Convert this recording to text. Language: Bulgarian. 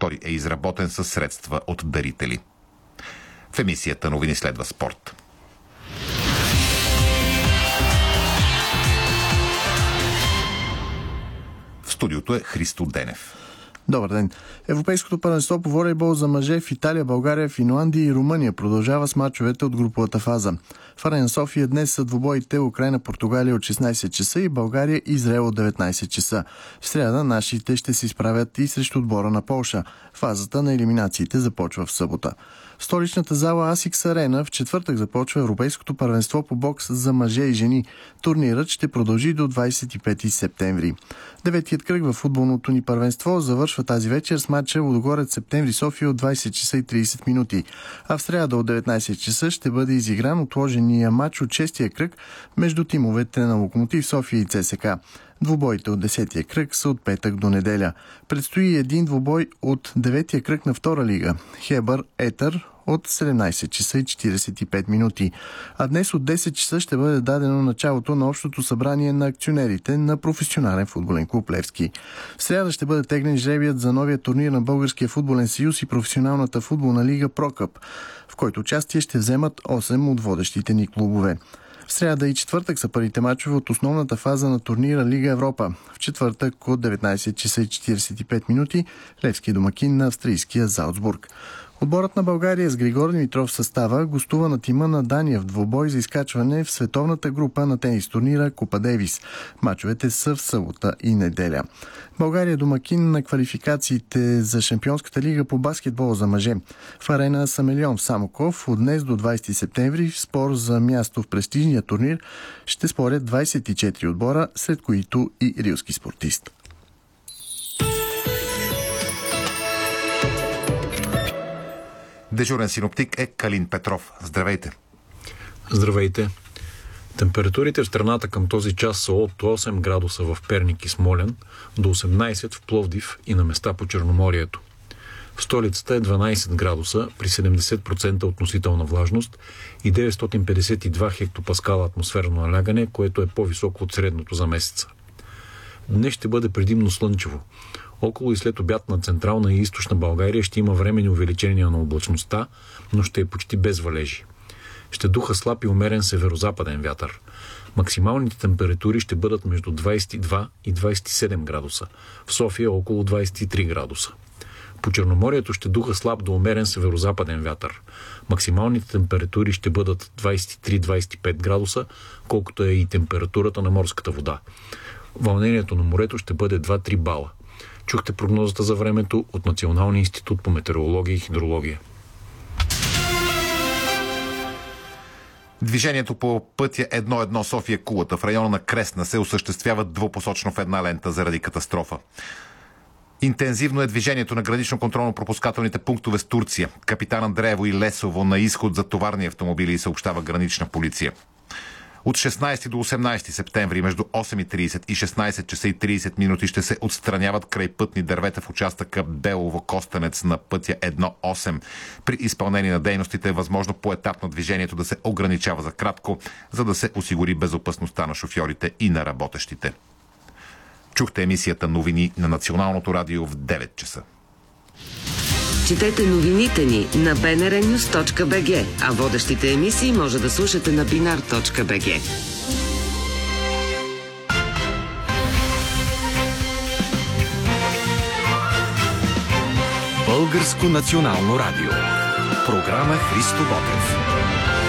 Той е изработен със средства от дарители. В емисията новини следва спорт. В студиото е Христо Денев. Добър ден. Европейското първенство по волейбол за мъже в Италия, България, Финландия и Румъния продължава с мачовете от груповата фаза. В Арена София днес са двубоите Украйна, Португалия от 16 часа и България, Израел от 19 часа. В сряда нашите ще се изправят и срещу отбора на Полша. Фазата на елиминациите започва в събота. В столичната зала Асикс Арена в четвъртък започва Европейското първенство по бокс за мъже и жени. Турнирът ще продължи до 25 септември. Деветият кръг във футболното ни първенство завършва тази вечер с матча Лудогорец Септември София от 20 часа и 30 минути. А в сряда от 19 часа ще бъде изигран отложения матч от 6-тия кръг между тимовете на Локомотив София и ЦСКА. Двубоите от 10-тия кръг са от петък до неделя. Предстои един двубой от 9-тия кръг на втора лига. Хебър Етър от 17 часа и 45 минути. А днес от 10 часа ще бъде дадено началото на общото събрание на акционерите на професионален футболен клуб Левски. В сряда ще бъде теглен жребият за новия турнир на Българския футболен съюз и професионалната футболна лига Прокъп, в който участие ще вземат 8 от водещите ни клубове. В сряда и четвъртък са първите мачове от основната фаза на турнира Лига Европа. В четвъртък от 19 часа и 45 минути Левски домакин на австрийския Залцбург. Отборът на България с Григор Димитров в състава гостува на тима на Дания в двубой за изкачване в световната група на тенис турнира Купа Дейвис. Мачовете са в събота и неделя. България домакин на квалификациите за Шампионската лига по баскетбол за мъже. В арена Самелион в Самоков от днес до 20 септември в спор за място в престижния турнир ще спорят 24 отбора, сред които и рилски спортист. Дежурен синоптик е Калин Петров. Здравейте! Здравейте! Температурите в страната към този час са от 8 градуса в Перник и Смолян до 18 в Пловдив и на места по Черноморието. В столицата е 12 градуса при 70% относителна влажност и 952 хектопаскала атмосферно налягане, което е по-високо от средното за месеца. Днес ще бъде предимно слънчево. Около и след обяд на Централна и Източна България ще има временни увеличения на облачността, но ще е почти без валежи. Ще духа слаб и умерен северозападен вятър. Максималните температури ще бъдат между 22 и 27 градуса. В София около 23 градуса. По Черноморието ще духа слаб до умерен северозападен вятър. Максималните температури ще бъдат 23-25 градуса, колкото е и температурата на морската вода. Вълнението на морето ще бъде 2-3 бала. Чухте прогнозата за времето от Националния институт по метеорология и хидрология. Движението по пътя 1-1 София-Кулата в района на Кресна се осъществява двупосочно в една лента заради катастрофа. Интензивно е движението на гранично-контролно-пропускателните пунктове с Турция. Капитан Андреево и Лесово на изход за товарни автомобили, съобщава гранична полиция. От 16 до 18 септември между 8:30 и 16 часа и 30 минути ще се отстраняват крайпътни дървета в участъка Белово-Костенец на пътя 1-8. При изпълнение на дейностите е възможно поетапно движението да се ограничава за кратко, за да се осигури безопасността на шофьорите и на работещите. Чухте емисията новини на Националното радио в 9 часа. Четете новините ни на bnrnews.bg, а водещите емисии може да слушате на binar.bg. Българско национално радио. Програма Христо Ботев.